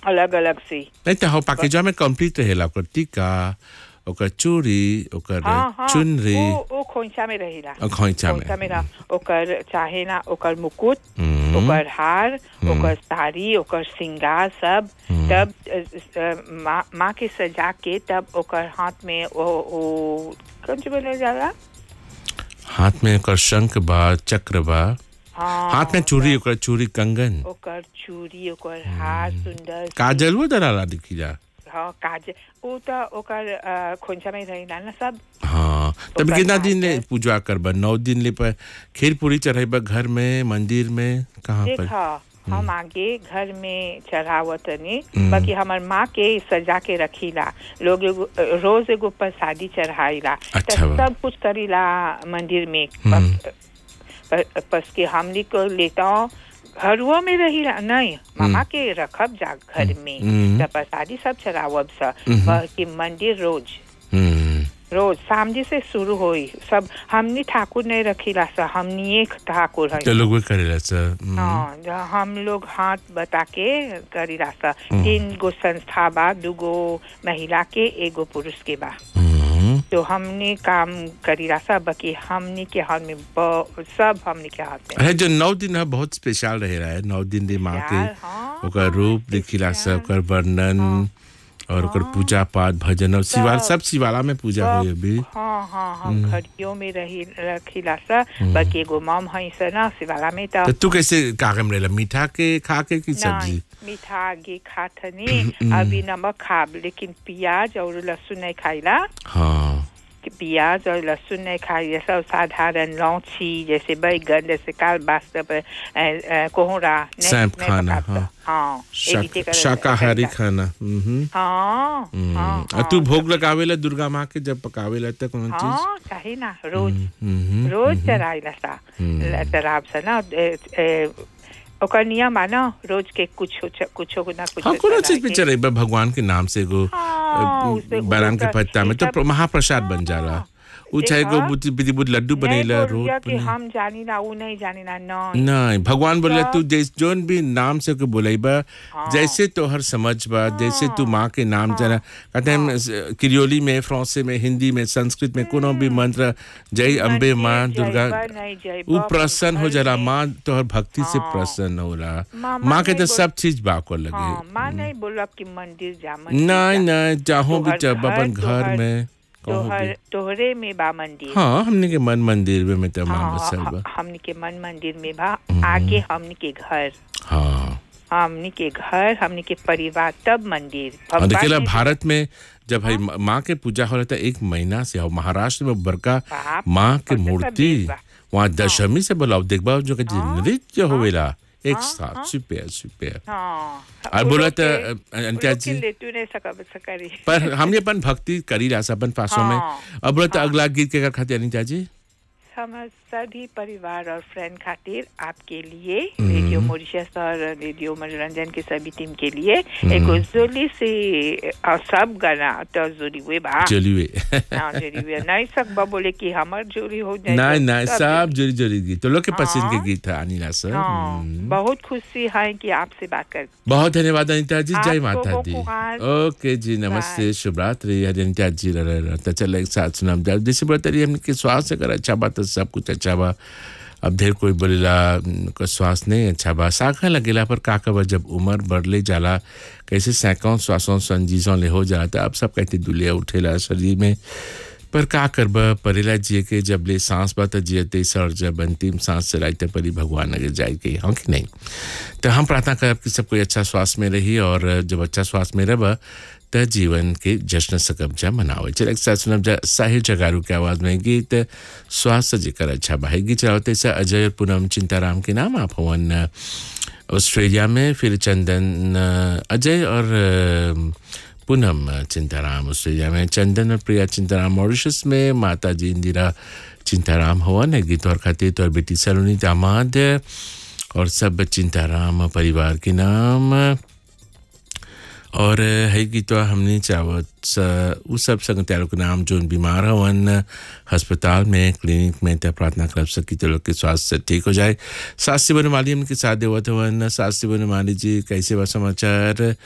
अलग अलग से। नहीं तो हो पैकेजवा में कंप्लीट रहेला ओकर टीका ओकर चूड़ी ओकर हाँ हाँ चुनरी वो खोइचा में रहेला। खोइचा में खोइचा में रहा ओकर चाहे ना ओकर मुकुट ओकर हार ओकर साड़ी ओकर श्रृंगार सब तब माँ के सजा के तब ओकर हाथ में वो कौन सी बोला जाला हाथ में ओकर शंख बा चक्र बा हाथ में चूड़ी ओकर चूड़ी कंगन ओकर चूड़ी ओकर हार सुंदर काजल वो दराला दिखिला। हाँ काजल वो तो ओकर खोंचा में रहेला ना सब। हाँ तब कितना दिन ले पूजा करबा 9 दिन ले पर खीर पूरी चढ़ाइबा घर में मंदिर में कहाँ पर? हम आगे घर में चढ़ावत नहीं बाकी हमार माँ के सजा के रखीला लोग रोज एगो प्रसादी चढ़ाईला। अच्छा सब कुछ करीला मंदिर में बस के हमनी को लेता घरुआ में रही नहीं मामा के रखब जा घर में प्रसादी सब चढ़ावब कि मंदिर रोज सामने से शुरू होई सब हमनी ठाकुर नहीं रखीला सा हमनी एक ठाकुर है लोग भी करेला सर। हाँ हम लोग हाथ बता के करीला सा 3 गो संस्था बा 2 गो महिला के 1 गो पुरुष के बा तो हमने काम करीला सब बाकी हमनी के हाथ में सब हमनी के हाथ में। जो 9 दिन है बहुत स्पेशल रह रहा है 9 दिन दे माँ के ओकर रूप दिखिला सब ओकर वर्णन और ओकर पूजा पाठ भजन और सब शिवाला में पूजा हुई अभी। हाँ घड़ियों में रखीला सा बाकी एगो मम है से ना शिवाला में तो तू कैसे कागम रहेला मीठा के खा के की सब्जी? मीठा आगे खात नहीं अभी नमक खाब लेकिन प्याज और लहसुन नहीं खाईला। हाँ प्याज और लहसुन नहीं खाई सब साधारण लौची जैसे बैगन जैसे काल बास्त कोहरा सैंप खाना। हाँ शाकाहारी खाना। हाँ तू भोग लगावेला दुर्गा माँ के जब पकावेला तक कौन चीज? हाँ चाहे ना रोज चढ़ाईला सा चढ़ाव से ना ओकर नियम है ना रोज के कुछ ना कुछ हाँ कोनो चीज पे चढ़े भगवान के नाम से गो बनान के पत्ता में तो महाप्रसाद बन जाला उ चाहे गो बुद्धि बुद्धि लड्डू बनेला रोट के हम जानी ना वो नहीं जानी ना नहीं भगवान बोले तू जोन भी नाम से के बोलेबा जैसे तोहर समझ बा जैसे तू माँ के नाम जाना कहते हैं क्रियोली में फ्रांसी में हिंदी में संस्कृत में कोनो भी मंत्र जय अम्बे माँ दुर्गा वो प्रसन्न हो जाला माँ तोहर भक्ति से प्रसन्न होला माँ के तो सब चीज बाको लगे। माँ नहीं बोला कि मंदिर जा नहीं चाहो भी जब अपन घर में तोहरे में बा मंदिर। हाँ हमने के मन मंदिर में तमाम बसल बा हमने के मन मंदिर में बा आगे हमने के घर। हाँ हमने के घर हमने के परिवार तब मंदिर। देखिए भारत में जब है माँ के पूजा हो रहा था 1 महीना से हो महाराष्ट्र में बड़का माँ के मूर्ति वहाँ दशमी से बुलाओ देखबा जो नृत्य होवेला एक साथ सुपर और बोला तो अंत्या जी पर हमने अपन भक्ति करी रहा अपन पासों में अब बोला तो अगला गीत के खाते अनिता जी हम सभी परिवार और फ्रेंड खातिर आपके लिए रेडियो मॉरिशस और रेडियो मनोरंजन के सभी टीम के लिए एक जोली से सब गाना तो जोली हुए बा जोली हुए नहीं सकबा बोले कि हमार जोली हो जाए नहीं सब जोली गीत तो लोग के पसंद के गीत है अनिला सर। बहुत खुशी है कि आपसे बात कर बहुत धन्यवाद अनिता जी जय माता दी। ओके जी नमस्ते शुभ रात्रि अनिता जी तो चले एक साथ सुना जैसे बताइए हमने स्वास्थ्य अगर अच्छा बात सब कुछ अच्छा बा अब ढेर कोई बोलेला को स्वास्थ्य नहीं अच्छा बा साखा लगेला पर का कब जब उम्र बढ़ले जाला कैसे सैकड़ों श्वासों संजीजों ले हो जाता अब सब कहते दुलिया उठेला शरीर में पर का करबा परेला जिए के जब ले सांस बा तो जियते सर जब अंतिम सांस चलाई तो परी भगवान अगर जाए के हाँ कि नहीं तो हम प्रार्थना करब कि सब कोई अच्छा स्वास्थ्य में रही और जब अच्छा स्वास्थ्य में रह त जीवन के जश्न सकब्जा मनावे चल एक साथ सुनब जा साहिल जगारू के आवाज में गीत स्वास्थ्य जिकर अच्छा भाई गीत चलाते से अजय और पूनम चिंताराम के नाम आप हवन ऑस्ट्रेलिया में फिर चंदन अजय और पूनम चिंताराम ऑस्ट्रेलिया में चंदन और प्रिया चिंताराम मॉरिशस में माता जी इंदिरा चिंताराम हवन है गीत और खातिर तो बेटी सलोनी दामाद और सब चिंताराम परिवार के नाम और है कि तो हमने चावत उस सब संगत्यारों के नाम जो बीमार हवन अस्पताल में क्लिनिक में तब प्रार्थना कर सकी तो लोग के स्वास्थ्य ठीक हो जाए। सासी बनवाली उनके साथ देवत हवन सासी बनवाली जी कैसे बा समाचार